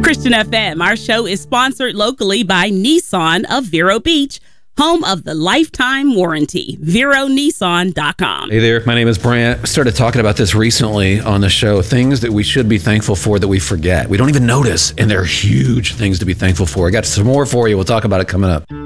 Christian FM. Our show is sponsored locally by Nissan of Vero Beach, home of the lifetime warranty. VeroNissan.com. Hey there, my name is Brant. I started talking about this recently on the show, things that we should be thankful for that we forget. We don't even notice, and they're huge things to be thankful for. I got some more for you. We'll talk about it coming up.